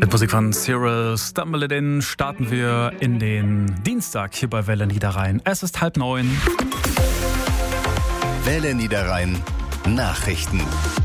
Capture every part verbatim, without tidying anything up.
Mit Musik von Cyril Stumble It In starten wir in den Dienstag hier bei Welle Niederrhein. Es ist halb neun. Welle Niederrhein Nachrichten.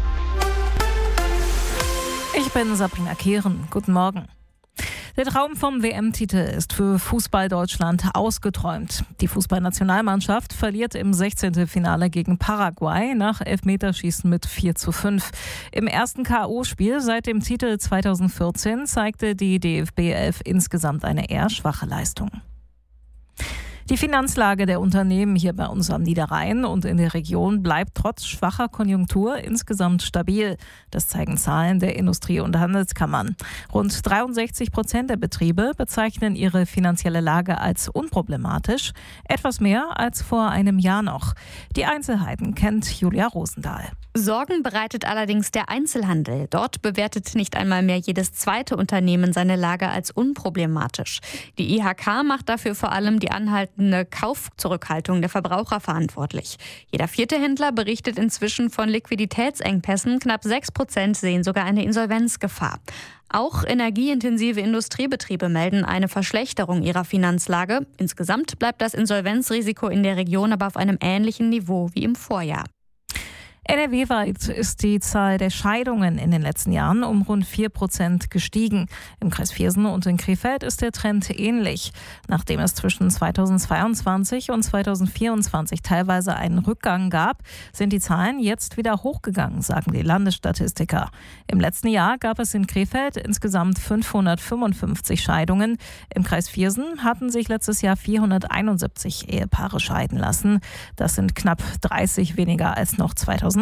Ich bin Sabrina Kehren. Guten Morgen. Der Traum vom W M-Titel ist für Fußball Deutschland ausgeträumt. Die Fußballnationalmannschaft verliert im sechzehnten Finale gegen Paraguay nach Elfmeterschießen mit vier zu fünf. Im ersten K O-Spiel seit dem Titel zweitausendvierzehn zeigte die D F B elf insgesamt eine eher schwache Leistung. Die Finanzlage der Unternehmen hier bei uns am Niederrhein und in der Region bleibt trotz schwacher Konjunktur insgesamt stabil. Das zeigen Zahlen der Industrie- und Handelskammern. Rund dreiundsechzig Prozent der Betriebe bezeichnen ihre finanzielle Lage als unproblematisch, etwas mehr als vor einem Jahr noch. Die Einzelheiten kennt Julia Rosendahl. Sorgen bereitet allerdings der Einzelhandel. Dort bewertet nicht einmal mehr jedes zweite Unternehmen seine Lage als unproblematisch. Die I H K macht dafür vor allem die anhaltende Kaufzurückhaltung der Verbraucher verantwortlich. Jeder vierte Händler berichtet inzwischen von Liquiditätsengpässen. Knapp sechs Prozent sehen sogar eine Insolvenzgefahr. Auch energieintensive Industriebetriebe melden eine Verschlechterung ihrer Finanzlage. Insgesamt bleibt das Insolvenzrisiko in der Region aber auf einem ähnlichen Niveau wie im Vorjahr. N R W-weit ist die Zahl der Scheidungen in den letzten Jahren um rund vier Prozent gestiegen. Im Kreis Viersen und in Krefeld ist der Trend ähnlich. Nachdem es zwischen zweitausendzweiundzwanzig und zweitausendvierundzwanzig teilweise einen Rückgang gab, sind die Zahlen jetzt wieder hochgegangen, sagen die Landesstatistiker. Im letzten Jahr gab es in Krefeld insgesamt fünfhundertfünfundfünfzig Scheidungen. Im Kreis Viersen hatten sich letztes Jahr vierhunderteinundsiebzig Ehepaare scheiden lassen. Das sind knapp dreißig weniger als noch zweitausendeinundzwanzig.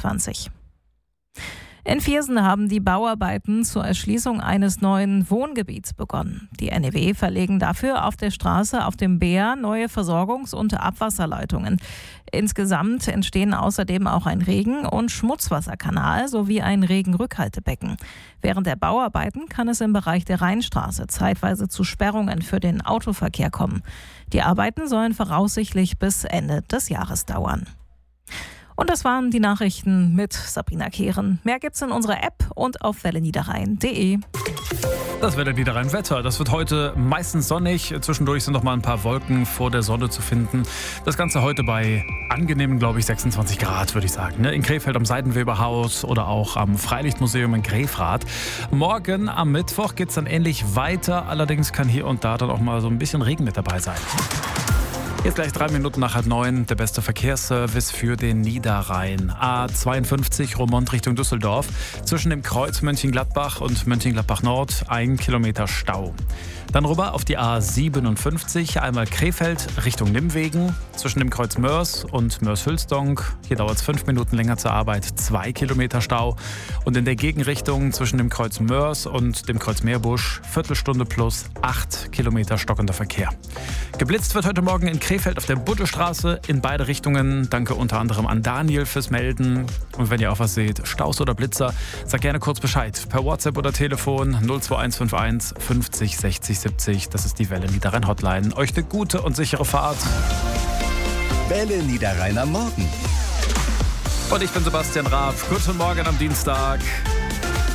In Viersen haben die Bauarbeiten zur Erschließung eines neuen Wohngebiets begonnen. Die N E W verlegen dafür auf der Straße auf dem Bär neue Versorgungs- und Abwasserleitungen. Insgesamt entstehen außerdem auch ein Regen- und Schmutzwasserkanal sowie ein Regenrückhaltebecken. Während der Bauarbeiten kann es im Bereich der Rheinstraße zeitweise zu Sperrungen für den Autoverkehr kommen. Die Arbeiten sollen voraussichtlich bis Ende des Jahres dauern. Und das waren die Nachrichten mit Sabrina Kehren. Mehr gibt's in unserer App und auf welle niederrhein punkt de. Das Welle Niederrhein Wetter. Das wird heute meistens sonnig. Zwischendurch sind noch mal ein paar Wolken vor der Sonne zu finden. Das Ganze heute bei angenehmen, glaube ich, sechsundzwanzig Grad, würde ich sagen. In Krefeld am Seidenweberhaus oder auch am Freilichtmuseum in Grefrath. Morgen am Mittwoch geht's dann ähnlich weiter. Allerdings kann hier und da dann auch mal so ein bisschen Regen mit dabei sein. Jetzt gleich drei Minuten nach halb neun, der beste Verkehrsservice für den Niederrhein. A zweiundfünfzig Romont Richtung Düsseldorf. Zwischen dem Kreuz Mönchengladbach und Mönchengladbach Nord ein Kilometer Stau. Dann rüber auf die A siebenundfünfzig, einmal Krefeld Richtung Nimwegen. Zwischen dem Kreuz Mörs und Mörs-Hülsdonk. Hier dauert es fünf Minuten länger zur Arbeit, zwei Kilometer Stau. Und in der Gegenrichtung zwischen dem Kreuz Mörs und dem Kreuz Meerbusch Viertelstunde plus acht Kilometer stockender Verkehr. Geblitzt wird heute Morgen in Krefeld auf der Buddestraße in beide Richtungen. Danke unter anderem an Daniel fürs Melden. Und wenn ihr auch was seht, Staus oder Blitzer, sagt gerne kurz Bescheid. Per WhatsApp oder Telefon null zwei eins fünf eins fünfzig sechzig siebzig. Das ist die Welle Niederrhein Hotline. Euch eine gute und sichere Fahrt. Welle Niederrhein am Morgen. Und ich bin Sebastian Raab. Guten Morgen am Dienstag.